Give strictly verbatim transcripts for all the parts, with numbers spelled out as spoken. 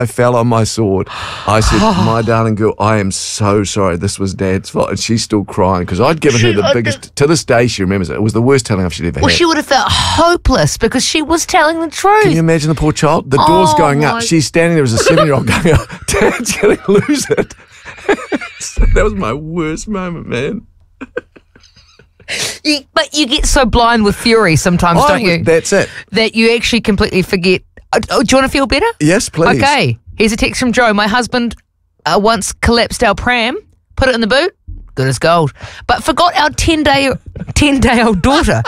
I fell on my sword. I said, my darling girl, I am so sorry. This was Dad's fault. And she's still crying because I'd given She- her the uh, biggest, to this day she remembers it. It was the worst telling off she'd ever Well, had. she would have felt hopeless because she was telling the truth. Can you imagine the poor child? The door's Oh, going my- up. She's standing there as a seven-year-old going, oh, Dad's going to lose it. So that was my worst moment, man. You- but you get so blind with fury sometimes, I don't was- you? That's it. That you actually completely forget. Oh, oh, do you want to feel better? Yes, please. Okay. Here's a text from Joe. My husband uh, once collapsed our pram, put it in the boot, good as gold, but forgot our ten-day, ten-day-old daughter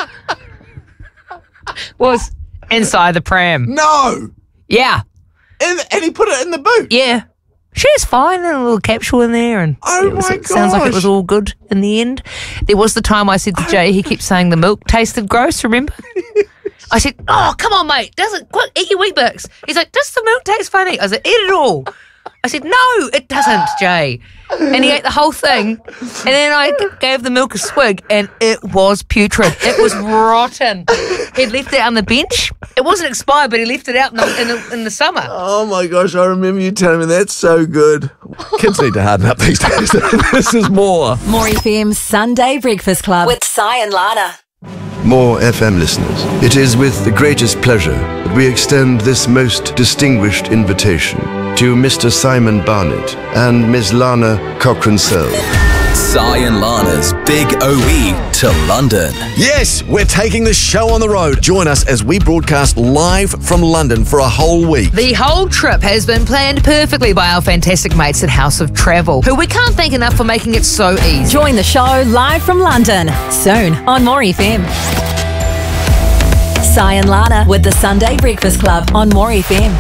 was inside the pram. No! Yeah. And, and he put it in the boot? Yeah. She was fine in a little capsule in there, and Oh it was, my it sounds like it gosh. was all good in the end. There was the time I said to Jay, he keeps saying the milk tasted gross, remember? I said, oh, come on, mate, doesn't, quick, eat your Weet-Bix. He's like, does the milk taste funny? I said, eat it all. I said, no, it doesn't, Jay. And he ate the whole thing, and then I g- gave the milk a swig, and it was putrid. It was rotten. He'd left it on the bench. It wasn't expired, but he left it out in the, in the, in the summer. Oh my gosh, I remember you telling me that's so good. Kids need to harden up these days. This is more. More F M's Sunday Breakfast Club with Si and Lana. More F M listeners, it is with the greatest pleasure that we extend this most distinguished invitation to Mister Simon Barnett and Miss Lana Cochran-Sell. Si and Lana's Big O E to London. Yes, we're taking the show on the road. Join us as we broadcast live from London for a whole week. The whole trip has been planned perfectly by our fantastic mates at House of Travel, who we can't thank enough for making it so easy. Join the show live from London soon on More F M. Si and Lana with the Sunday Breakfast Club on More F M.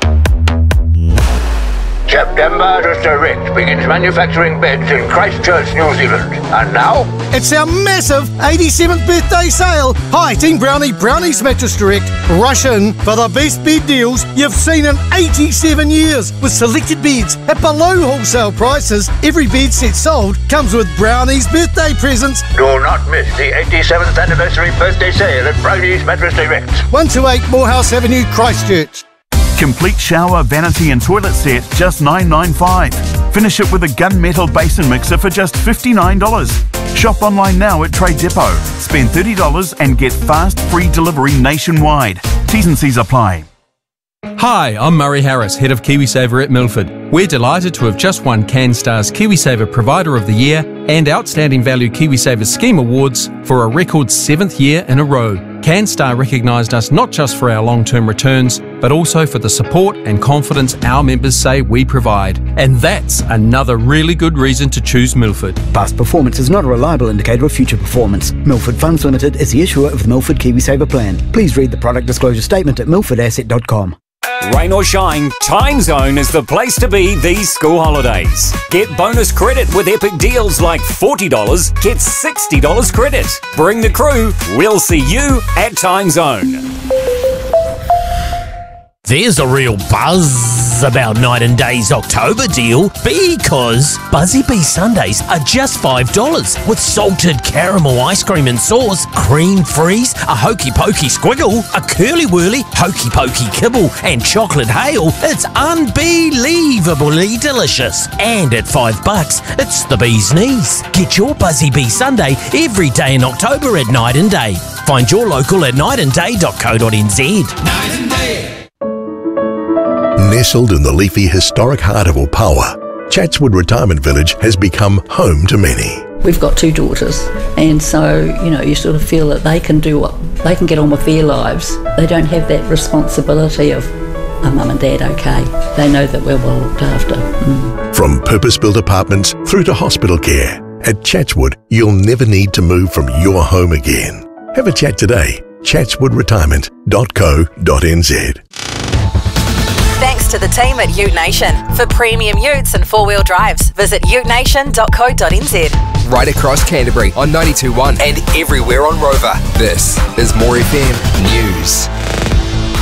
September Direct begins manufacturing beds in Christchurch, New Zealand. And now, It's our massive eighty-seventh birthday sale. Hi, Team Brownie, Brownie's Mattress Direct. Rush in for the best bed deals you've seen in eighty-seven years. With selected beds at below wholesale prices, every bed set sold comes with Brownie's birthday presents. do not miss the eighty-seventh anniversary birthday sale at Brownie's Mattress Direct. one two eight Morehouse Avenue, Christchurch. Complete shower, vanity and toilet set, just nine ninety-five. Finish it with a gunmetal basin mixer for just fifty-nine dollars. Shop online now at Trade Depot. Spend thirty dollars and get fast free delivery nationwide. T's and C's apply. Hi, I'm Murray Harris, Head of KiwiSaver at Milford. We're delighted to have just won CanStar's KiwiSaver Provider of the Year and Outstanding Value KiwiSaver Scheme Awards for a record seventh year in a row. CanStar recognised us not just for our long-term returns, but also for the support and confidence our members say we provide. And that's another really good reason to choose Milford. Past performance is not a reliable indicator of future performance. Milford Funds Limited is the issuer of the Milford KiwiSaver plan. Please read the product disclosure statement at milford asset dot com. Rain or shine, Time Zone is the place to be these school holidays. Get bonus credit with epic deals like forty dollars, get sixty dollars credit. Bring the crew, we'll see you at Time Zone. There's a real buzz about Night and Day's October deal because Buzzy Bee Sundays are just five dollars with salted caramel ice cream and sauce, cream freeze, a hokey pokey squiggle, a curly whirly hokey pokey kibble and chocolate hail. It's unbelievably delicious. And at five bucks, it's the bee's knees. Get your Buzzy Bee Sunday every day in October at Night and Day. Find your local at night and day dot co dot n z. Night and Day. Nestled in the leafy historic heart of Opawa, Chatswood Retirement Village has become home to many. We've got two daughters, and so, you know, you sort of feel that they can do what, they can get on with their lives. They don't have that responsibility of, are mum and dad okay? They know that we're well looked after. Mm. From purpose-built apartments through to hospital care, at Chatswood, you'll never need to move from your home again. Have a chat today. chatswood retirement dot co dot n z. Thanks to the team at Ute Nation. For premium utes and four-wheel drives, visit ute nation dot co dot n z. Right across Canterbury on ninety-two point one and everywhere on Rover. This is More F M News.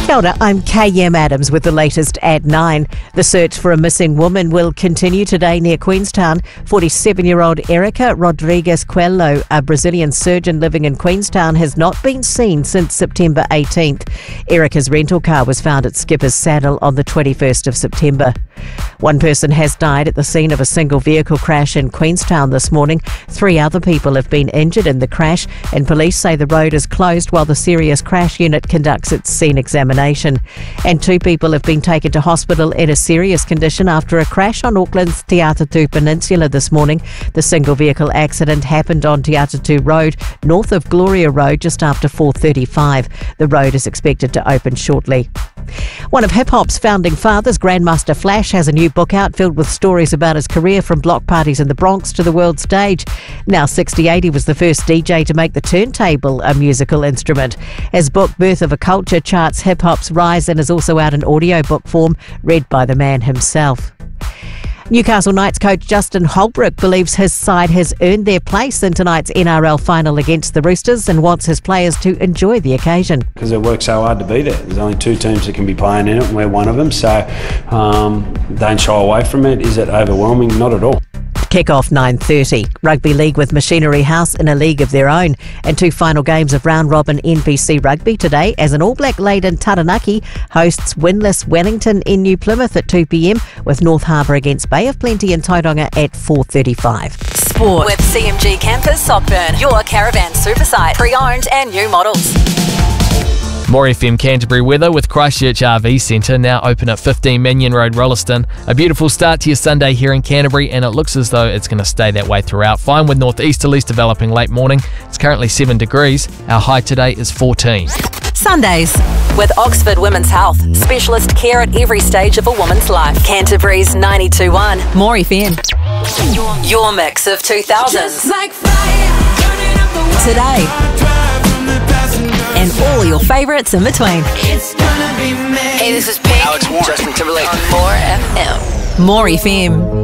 Kia ora, I'm K M Adams with the latest at nine. The search for a missing woman will continue today near Queenstown. forty-seven-year-old Erica Rodrigues Coelho, a Brazilian surgeon living in Queenstown, has not been seen since September eighteenth. Erica's rental car was found at Skipper's Saddle on the twenty-first of September. One person has died at the scene of a single vehicle crash in Queenstown this morning. Three other people have been injured in the crash, and police say the road is closed while the serious crash unit conducts its scene examination. And two people have been taken to hospital in a serious condition after a crash on Auckland's Te Atatu Peninsula this morning. The single vehicle accident happened on Te Atatu Road, north of Gloria Road, just after four thirty-five. The road is expected to open shortly. One of hip-hop's founding fathers, Grandmaster Flash, has a new book out filled with stories about his career from block parties in the Bronx to the world stage. Now sixty-eight, he was the first D J to make the turntable a musical instrument. His book, Birth of a Culture, charts hip-hop's rise and is also out in audiobook form, read by the man himself. Newcastle Knights coach Justin Holbrook believes his side has earned their place in tonight's N R L final against the Roosters and wants his players to enjoy the occasion. Because it works so hard to be there. There's only two teams that can be playing in it, and we're one of them, so um, don't shy away from it. Is it overwhelming? Not at all. Kick-off nine thirty. Rugby League with Machinery House in a league of their own. And two final games of round-robin N P C rugby today as an All Black-laden Taranaki hosts winless Wellington in New Plymouth at two p m with North Harbour against Bay of Plenty in Tauranga at four thirty-five. Sport with C M G Campers Sockburn, your caravan super site, pre-owned and new models. More F M Canterbury weather with Christchurch R V Centre now open at fifteen Minion Road, Rolleston. A beautiful start to your Sunday here in Canterbury, and it looks as though it's going to stay that way throughout. Fine with northeasterlies developing late morning. It's currently seven degrees. Our high today is fourteen. Sundays with Oxford Women's Health. Specialist care at every stage of a woman's life. Canterbury's ninety-two point one. More F M. Your mix of two thousands. Like today. And all your favourites in between. Hey, this is Pink. Alex Warren. Justin Timberlake. On More F M. More F M.